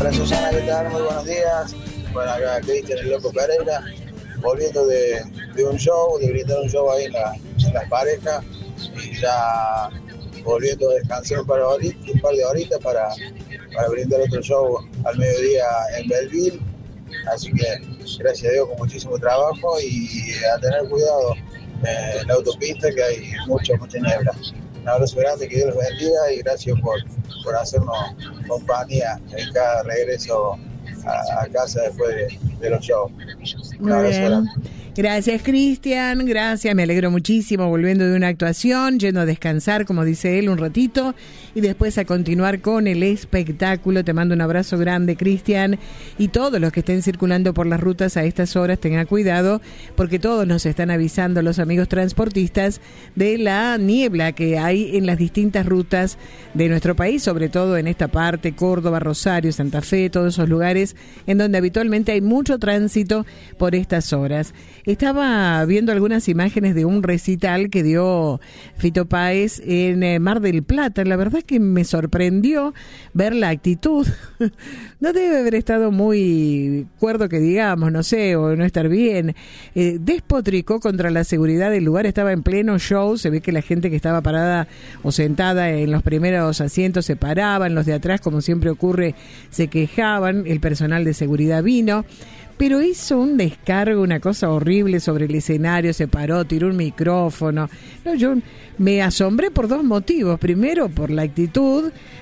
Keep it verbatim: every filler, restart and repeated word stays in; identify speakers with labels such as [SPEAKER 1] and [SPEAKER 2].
[SPEAKER 1] Hola Susana, ¿qué tal? Muy buenos días. Bueno, acá Cristian el Loco Pereira, volviendo de, de un show, de brindar un show ahí en, la, en las parejas, y ya volviendo a descansar un par de horitas, un par de horitas para, para brindar otro show al mediodía en Belleville. Así que gracias a Dios con muchísimo trabajo y a tener cuidado eh, en la autopista, que hay mucha, mucha niebla. Un abrazo grande, que Dios los bendiga y gracias por, por hacernos compañía en cada regreso a, a casa después de, de los shows. Un
[SPEAKER 2] Muy
[SPEAKER 1] abrazo
[SPEAKER 2] bien.
[SPEAKER 1] grande.
[SPEAKER 2] Gracias, Cristian, gracias, me alegro muchísimo volviendo de una actuación, yendo a descansar, como dice él, un ratito, y después a continuar con el espectáculo. Te mando un abrazo grande, Cristian, y todos los que estén circulando por las rutas a estas horas, tengan cuidado, porque todos nos están avisando los amigos transportistas de la niebla que hay en las distintas rutas de nuestro país, sobre todo en esta parte, Córdoba, Rosario, Santa Fe, todos esos lugares en donde habitualmente hay mucho tránsito por estas horas. Estaba viendo algunas imágenes de un recital que dio Fito Páez en eh, Mar del Plata. La verdad es que me sorprendió ver la actitud. No debe haber estado muy cuerdo, que digamos, no sé, o no estar bien. Eh, despotricó contra la seguridad del lugar, estaba en pleno show. Se ve que la gente que estaba parada o sentada en los primeros asientos se paraban, los de atrás, como siempre ocurre, se quejaban. El personal de seguridad vino, pero hizo un descargo, una cosa horrible sobre el escenario, se paró, tiró un micrófono. No, yo me asombré por dos motivos. Primero, por la actitud